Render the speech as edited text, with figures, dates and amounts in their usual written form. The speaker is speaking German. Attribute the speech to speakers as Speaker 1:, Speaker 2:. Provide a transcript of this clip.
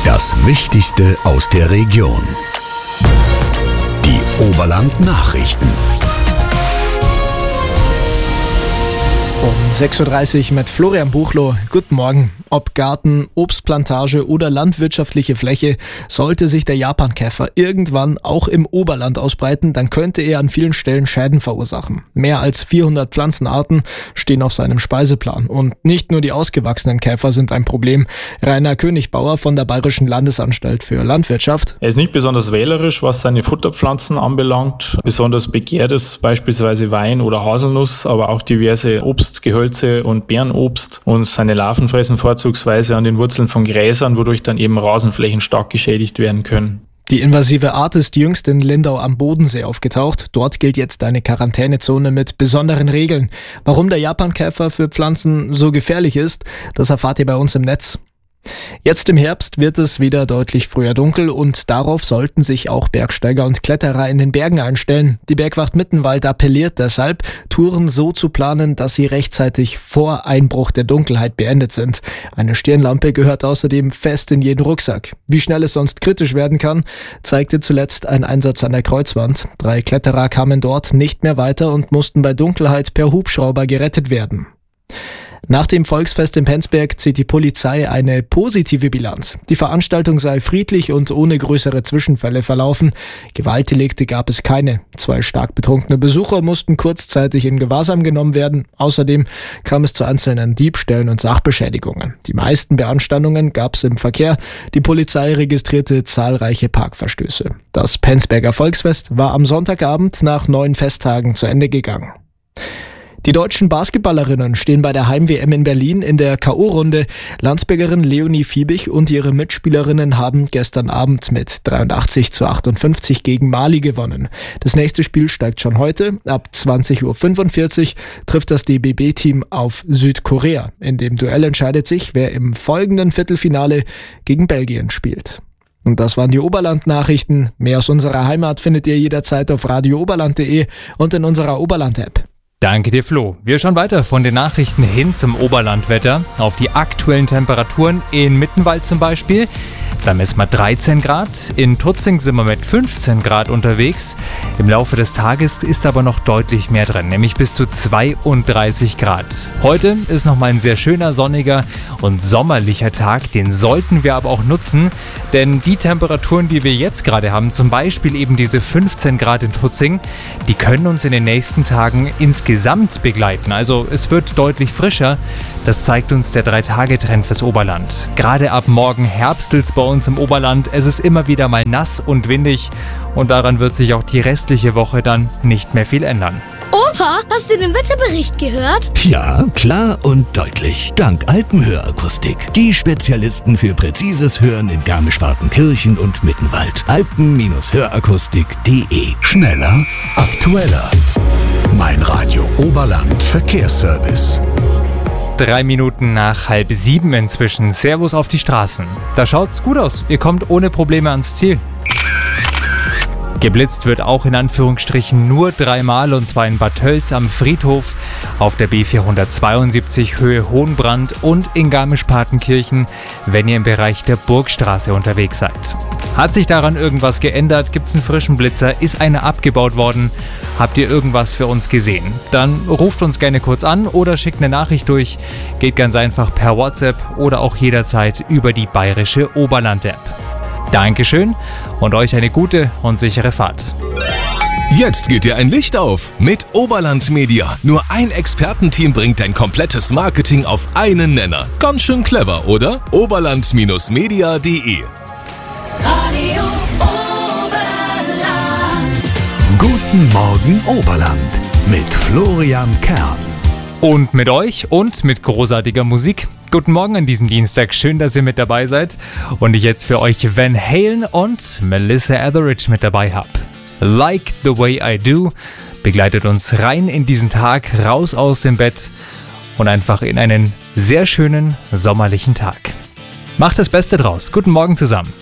Speaker 1: Das Wichtigste aus der Region. Die Oberland-Nachrichten.
Speaker 2: Um 6.30 Uhr mit Florian Buchloh. Guten Morgen. Ob Garten, Obstplantage oder landwirtschaftliche Fläche, sollte sich der Japankäfer irgendwann auch im Oberland ausbreiten, dann könnte er an vielen Stellen Schäden verursachen. Mehr als 400 Pflanzenarten stehen auf seinem Speiseplan. Und nicht nur die ausgewachsenen Käfer sind ein Problem. Rainer Königbauer von der Bayerischen Landesanstalt für Landwirtschaft.
Speaker 3: Er ist nicht besonders wählerisch, was seine Futterpflanzen anbelangt. Besonders begehrt ist beispielsweise Wein oder Haselnuss, aber auch diverse Obstgehölze und Beerenobst. Und seine Larven fressen vorzugsweise an den Wurzeln von Gräsern, wodurch dann eben Rasenflächen stark geschädigt werden können.
Speaker 2: Die invasive Art ist jüngst in Lindau am Bodensee aufgetaucht. Dort gilt jetzt eine Quarantänezone mit besonderen Regeln. Warum der Japankäfer für Pflanzen so gefährlich ist, das erfahrt ihr bei uns im Netz. Jetzt im Herbst wird es wieder deutlich früher dunkel und darauf sollten sich auch Bergsteiger und Kletterer in den Bergen einstellen. Die Bergwacht Mittenwald appelliert deshalb, Touren so zu planen, dass sie rechtzeitig vor Einbruch der Dunkelheit beendet sind. Eine Stirnlampe gehört außerdem fest in jeden Rucksack. Wie schnell es sonst kritisch werden kann, zeigte zuletzt ein Einsatz an der Kreuzwand. 3 Kletterer kamen dort nicht mehr weiter und mussten bei Dunkelheit per Hubschrauber gerettet werden. Nach dem Volksfest in Penzberg zieht die Polizei eine positive Bilanz. Die Veranstaltung sei friedlich und ohne größere Zwischenfälle verlaufen. Gewaltdelikte gab es keine. 2 stark betrunkene Besucher mussten kurzzeitig in Gewahrsam genommen werden. Außerdem kam es zu einzelnen Diebstählen und Sachbeschädigungen. Die meisten Beanstandungen gab es im Verkehr. Die Polizei registrierte zahlreiche Parkverstöße. Das Penzberger Volksfest war am Sonntagabend nach 9 Festtagen zu Ende gegangen. Die deutschen Basketballerinnen stehen bei der Heim-WM in Berlin in der K.O.-Runde. Landsbergerin Leonie Fiebig und ihre Mitspielerinnen haben gestern Abend mit 83:58 gegen Mali gewonnen. Das nächste Spiel steigt schon heute. Ab 20:45 Uhr trifft das DBB-Team auf Südkorea. In dem Duell entscheidet sich, wer im folgenden Viertelfinale gegen Belgien spielt. Und das waren die Oberland-Nachrichten. Mehr aus unserer Heimat findet ihr jederzeit auf radiooberland.de und in unserer Oberland-App.
Speaker 4: Danke dir, Flo. Wir schauen weiter von den Nachrichten hin zum Oberlandwetter. Auf die aktuellen Temperaturen in Mittenwald zum Beispiel. Da messen wir 13 Grad. In Tutzing sind wir mit 15 Grad unterwegs. Im Laufe des Tages ist aber noch deutlich mehr drin, nämlich bis zu 32 Grad. Heute ist nochmal ein sehr schöner, sonniger und sommerlicher Tag. Den sollten wir aber auch nutzen, denn die Temperaturen, die wir jetzt gerade haben, zum Beispiel eben diese 15 Grad in Tutzing, die können uns in den nächsten Tagen insgesamt begleiten. Also es wird deutlich frischer. Das zeigt uns der 3-Tage-Trend fürs Oberland. Gerade ab morgen herbstelt's bei uns im Oberland. Es ist immer wieder mal nass und windig und daran wird sich auch die restliche Woche dann nicht mehr viel ändern.
Speaker 5: Opa, hast du den Wetterbericht gehört?
Speaker 1: Ja, klar und deutlich. Dank Alpenhörakustik. Die Spezialisten für präzises Hören in Garmisch-Partenkirchen und Mittenwald. Alpen-Hörakustik.de. Schneller, aktueller. Mein Radio Oberland Verkehrsservice.
Speaker 4: 3 Minuten nach 6:30 inzwischen. Servus auf die Straßen. Da schaut's gut aus. Ihr kommt ohne Probleme ans Ziel. Geblitzt wird auch in Anführungsstrichen nur 3-mal und zwar in Bad Tölz am Friedhof, auf der B472 Höhe Hohenbrand und in Garmisch-Partenkirchen, wenn ihr im Bereich der Burgstraße unterwegs seid. Hat sich daran irgendwas geändert? Gibt's einen frischen Blitzer? Ist einer abgebaut worden? Habt ihr irgendwas für uns gesehen? Dann ruft uns gerne kurz an oder schickt eine Nachricht durch. Geht ganz einfach per WhatsApp oder auch jederzeit über die Bayerische Oberland-App. Dankeschön und euch eine gute und sichere Fahrt.
Speaker 6: Jetzt geht dir ein Licht auf mit Oberland Media. Nur ein Expertenteam bringt dein komplettes Marketing auf einen Nenner. Ganz schön clever, oder? Oberland-media.de.
Speaker 7: Radio Oberland.
Speaker 1: Guten Morgen Oberland mit Florian Kern.
Speaker 4: Und mit euch und mit großartiger Musik. Guten Morgen an diesem Dienstag. Schön, dass ihr mit dabei seid. Und ich jetzt für euch Van Halen und Melissa Etheridge mit dabei habe. Like the Way I Do begleitet uns rein in diesen Tag, raus aus dem Bett und einfach in einen sehr schönen sommerlichen Tag. Macht das Beste draus. Guten Morgen zusammen.